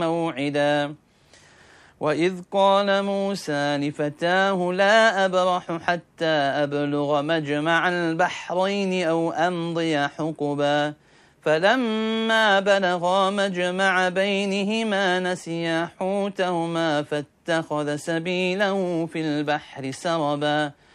موعدا وإذ قال موسى لفتاه لا أبرح حتى أبلغ مجمع البحرين أو أمضي حقبا فلما بلغا مجمع بينهما نسيا حوتهما فاتخذ سبيله في البحر سربا